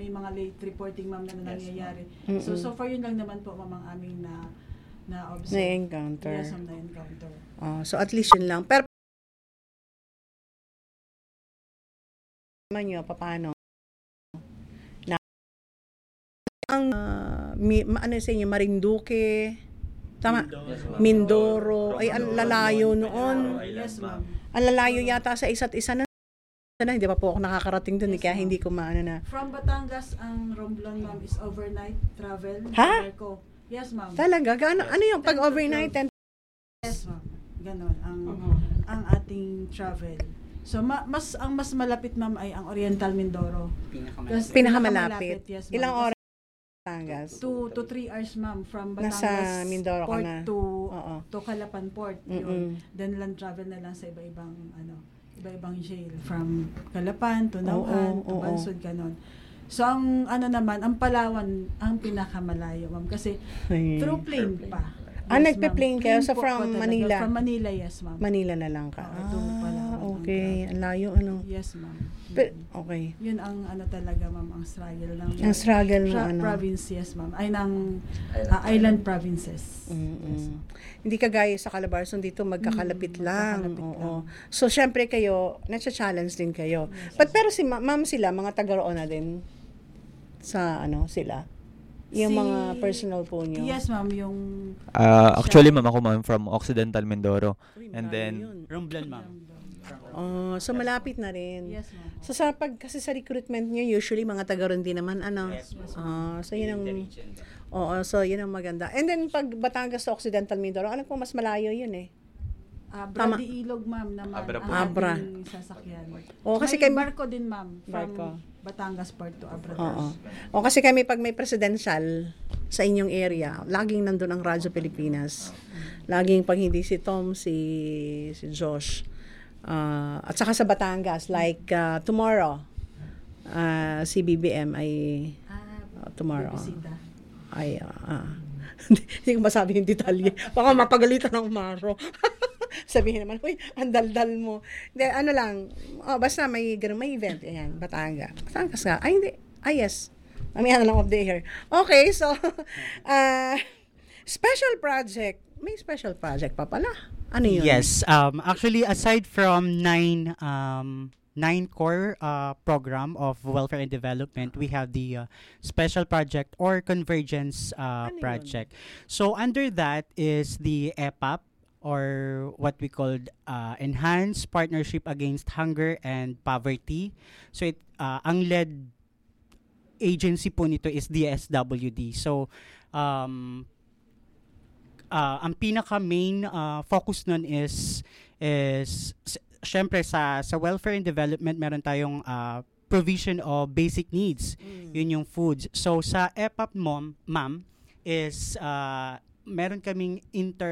may mga late reporting ma'am na nangyayari. So far yun lang naman po ma'am ang aming na-observe. Na-encounter. Yes, ma'am, na-encounter. So at least yun lang. Pero naman nyo, paano? Na, ang ano sa inyo, Marinduque, tama? Mindoro. Ay, ang lalayo noon. Yes, ma'am. Ang lalayo yata sa isa't isa na. Hindi pa po ako nakakarating dun, kaya hindi ko maano na. From Batangas, ang Romblon, ma'am, is overnight travel. Ha? Yes, ma'am. Talaga? Ano yung pag overnight? Yes, ma'am. Ganon ang ating travel. So ang mas malapit ma'am ay ang Oriental Mindoro. Pinakamalapit. Yes, ma'am. Ilang oras? Batangas? 2 to 3 hours ma'am from Batangas Nasa Mindoro Port ka na. to Calapan Port. Yun. Then land travel na lang sa iba-ibang jail from Calapan to Nauhan to Bansud ganon. So ang naman ang Palawan ang pinakamalayo ma'am kasi through plane pa. Yes, nagpe-plane kayo so from Manila. From Manila, yes ma'am. Manila na lang ka. Okay. Ang layo Yes ma'am. Okay. Yun ang talaga ma'am ang struggle ng struggle ng province, yes ma'am. Ay ng island provinces. Yes, hindi kagaya sa Calabarzon dito magkakalapit lang. So syempre kayo, nasa-challenge din kayo. Yes, pero si ma'am sila mga taga-roon na din sa sila. Yung mga personal po nyo. Yes ma'am, yung actually ma'am ako ma'am from Occidental Mindoro. And then Romblon ma'am. So malapit na rin. Yes ma'am. So kasi sa recruitment niyo usually mga taga-roon din naman Yes, so yun ang so yun ang maganda. And then pag Batangas sa Occidental Mindoro, alam ko mas malayo yun eh. Abra di Ilog ma'am naman ang ating sasakyan. Kasi may barko din ma'am from Batangas Port to Abra. Kasi kami pag may presidential sa inyong area, laging nandun ang Radyo Pilipinas. Laging pag hindi si Tom, si Josh. At saka sa Batangas, like tomorrow, si BBM ay tomorrow. Ay, hindi ko masabi yung detalye. Baka mapagalitan ng Maro. Sabihin naman, uy, ang daldal mo. Hindi, basta may event. Ayan, Batangas ka. Ay, hindi. Yes. Mamaya na lang of the year. Okay, so, special project. May special project pa pala. Ano yun? Yes. Actually, aside from nine core program of welfare and development, we have the special project or convergence project. So, under that is the EPAP, or what we called Enhanced Partnership Against Hunger and Poverty. So ang lead agency po nito is DSWD. So ang pinaka main focus nun is syempre sa welfare and development meron tayong provision of basic needs. Yun yung foods. So sa EPAP ma'am is meron kaming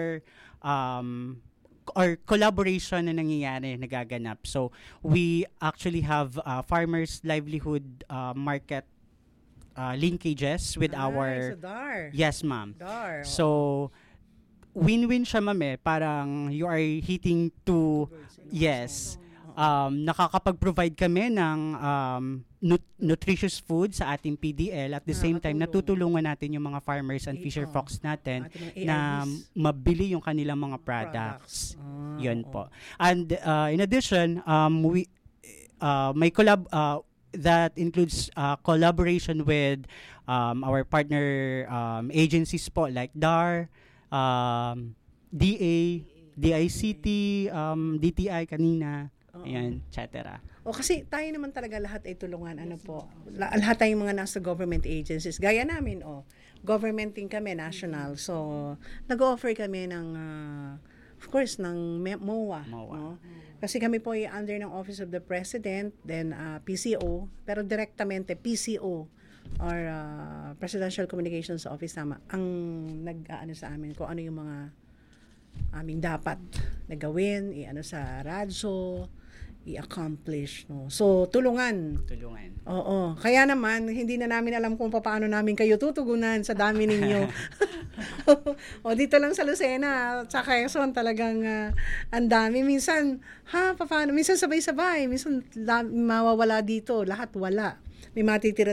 or collaboration na nagaganap. So, we actually have farmers' livelihood market linkages with our... So DAR. Yes, ma'am. DAR. So, win-win siya, ma'am eh. Parang you are hitting to... Yes. Nakakapag-provide kami ng nutritious food sa ating PDL. At the same time, natutulungan natin yung mga farmers and fisher folks natin na mabili yung kanilang mga products. Yun po. And in addition, we may that includes collaboration with our partner agencies po like DAR, DA, DICT, DTI kanina. Ayan, etc. Kasi tayo naman talaga lahat ay tulungan. Lahat tayong mga nasa government agencies. Gaya namin, government din kami, national. So, nag-offer kami ng, of course, ng MOA. No? Kasi kami po ay under ng Office of the President, then PCO, pero direktamente PCO or Presidential Communications Office ang nag-aano sa amin kung ano yung mga aming dapat na gawin, sa radyo, i-accomplish, no? So, tulungan. Oo. Kaya naman, hindi na namin alam kung paano namin kayo tutugunan sa dami ninyo. Dito lang sa Lucena, sa Quezon, talagang ang dami. Minsan, paano? Minsan sabay-sabay. Minsan, mawawala dito. Lahat wala. May matitira